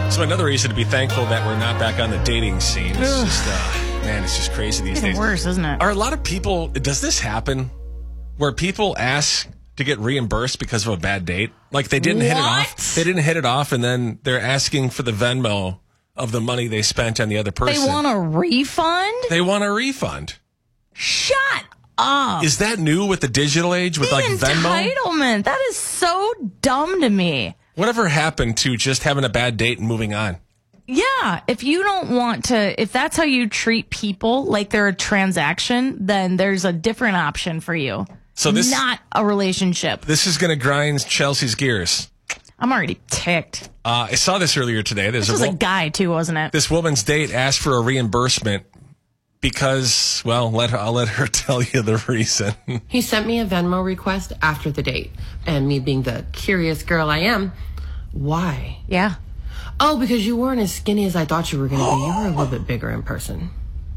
So another reason to be thankful that we're not back on the dating scene. It's just, man, it's just crazy these days. It's worse, isn't it? Are a lot of people, does this happen where people ask to get reimbursed because of a bad date? Like they didn't hit it off. They didn't hit it off, and then they're asking for the Venmo of the money they spent on the other person. They want a refund? They want a refund. Shut up. Is that new with the digital age with like Venmo? Entitlement. That is so dumb to me. Whatever happened to just having a bad date and moving on? Yeah, if you don't want to, if that's how you treat people, like they're a transaction, then there's a different option for you. So this, not a relationship. This is going to grind Chelsea's gears. I'm already ticked. I saw this earlier today. This was a guy too, wasn't it? This woman's date asked for a reimbursement because, well, I'll let her tell you the reason. He sent me a Venmo request after the date. And me being the curious girl I am, why? Yeah. Oh, because you weren't as skinny as I thought you were going to be. You were a little bit bigger in person.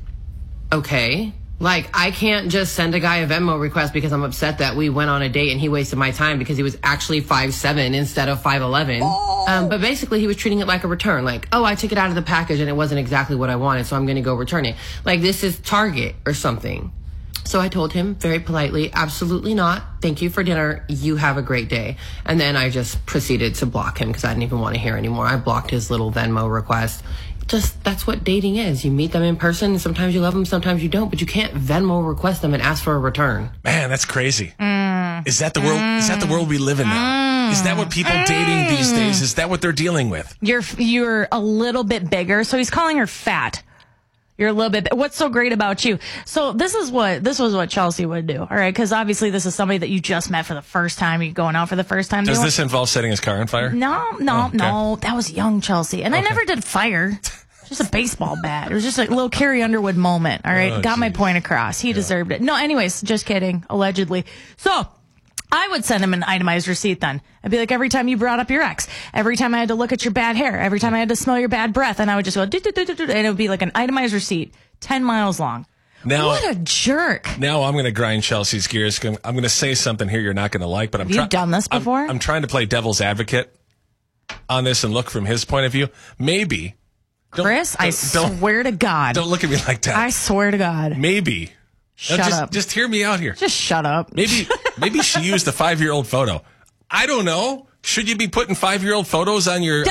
Okay. Like, I can't just send a guy a Venmo request because I'm upset that we went on a date and he wasted my time because he was actually 5'7" instead of 5'11". But basically, he was treating it like a return. Like, oh, I took it out of the package and it wasn't exactly what I wanted, so I'm going to go return it. Like, this is Target or something. So I told him very politely, absolutely not. Thank you for dinner. You have a great day. And then I just proceeded to block him because I didn't even want to hear anymore. I blocked his little Venmo request. Just, that's what dating is. You meet them in person. Sometimes you love them, sometimes you don't. But you can't Venmo request them and ask for a return. Man, that's crazy. Is that the world? Is that the world we live in now? Is that what people dating these days? Is that what they're dealing with? You're a little bit bigger, so he's calling her fat. You're a little bit. What's so great about you? So this was what Chelsea would do. All right, because obviously this is somebody that you just met for the first time. You're going out for the first time. Does this involve setting his car on fire? No. That was young Chelsea, and I never did fire. Just a baseball bat. It was just a little Carrie Underwood moment. All right, got my point across. He deserved it. No, anyways, just kidding. Allegedly. So I would send him an itemized receipt then. I'd be like, every time you brought up your ex, every time I had to look at your bad hair, every time I had to smell your bad breath, and I would just go, and it would be like an itemized receipt, 10 miles long. Now, what a jerk. Now I'm going to grind Chelsea's gears. I'm going to say something here you're not going to like, but Have you done this before? I'm trying to play devil's advocate on this and look from his point of view. Maybe. Chris, I swear to God. Don't look at me like that. I swear to God. Maybe. Shut up. Just hear me out here. Just shut up. Maybe she used a 5-year-old photo. I don't know. Should you be putting 5-year-old photos on your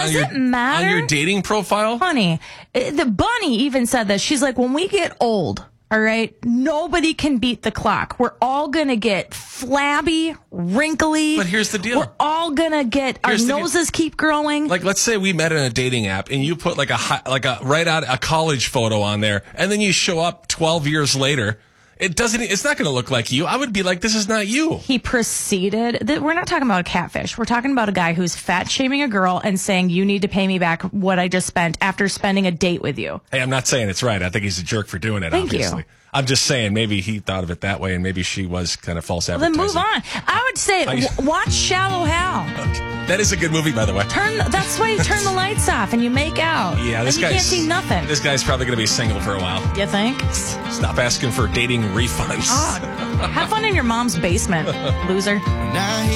dating profile? Honey, the bunny even said this. She's like, when we get old, all right, nobody can beat the clock. We're all going to get flabby, wrinkly. But here's the deal. We're all going to get, our noses keep growing. Like, let's say we met in a dating app and you put like a college photo on there, and then you show up 12 years later. It's not going to look like you. I would be like, this is not you. He proceeded. We're not talking about a catfish. We're talking about a guy who's fat shaming a girl and saying, you need to pay me back what I just spent after spending a date with you. Hey, I'm not saying it's right. I think he's a jerk for doing it, obviously. You. I'm just saying maybe he thought of it that way and maybe she was kind of false advertising. Then move on. I would say watch Shallow Hal. Okay. That is a good movie, by the way. That's why you turn the lights off and you make out. Yeah, you can't see nothing. This guy's probably going to be single for a while. You think? Stop asking for dating refunds. Oh, have fun in your mom's basement, loser.